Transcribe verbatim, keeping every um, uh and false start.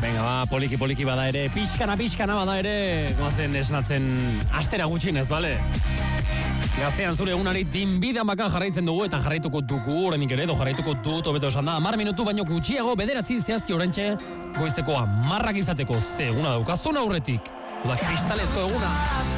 Venga, ba, poliki poliki bada ere, pixkana pixkana bada ere, goazen esnatzen astera gutxinez, bale? Gaztean zure egunari dinbidan baka jarraitzen dugu eta jarraituko dugu, oraindik ere edo jarraituko dut, hobeto esan da, hamar minutu baino gutxiago bederatzi zehazki orantxe, goizeko hamarrak izateko, ze eguna daukazun aurretik. Oda, kristalezko eguna.